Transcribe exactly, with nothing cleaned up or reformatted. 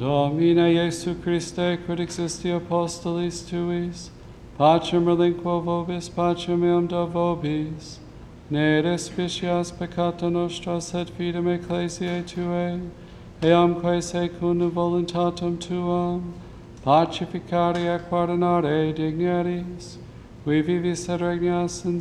Domine Iesu Christe, quid existi apostolis tuis, pacem relinquo vobis, pacem meam da vobis, ne respicias peccata nostra, sed fidem ecclesiae tuae, eamque secundum voluntatem tuam, pacificare et pardonare digneris, qui vivis et regnas in